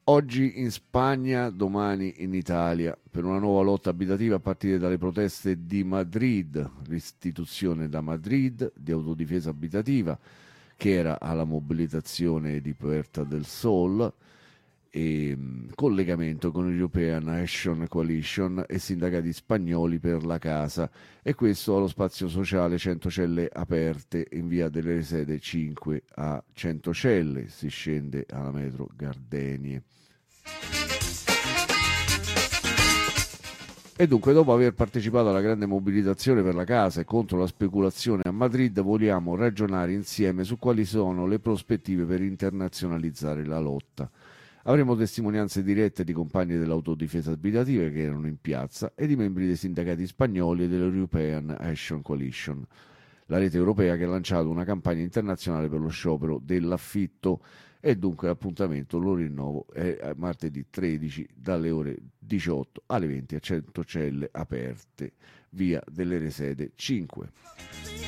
Oggi in Spagna, domani in Italia, per una nuova lotta abitativa a partire dalle proteste di Madrid, l'istituzione da Madrid di autodifesa abitativa che era alla mobilitazione di Puerta del Sol e collegamento con l'European Action Coalition e sindacati spagnoli per la casa, e questo allo spazio sociale Centocelle Aperte in via delle Sede 5 a Centocelle, si scende alla metro Gardenie. E dunque, dopo aver partecipato alla grande mobilitazione per la casa e contro la speculazione a Madrid, vogliamo ragionare insieme su quali sono le prospettive per internazionalizzare la lotta. Avremo testimonianze dirette di compagni dell'autodifesa abitativa che erano in piazza e di membri dei sindacati spagnoli e dell'European Action Coalition, la rete europea che ha lanciato una campagna internazionale per lo sciopero dell'affitto. E dunque l'appuntamento, lo rinnovo, è martedì 13 dalle ore 18 alle 20 a Centocelle Aperte, via delle Resede 5.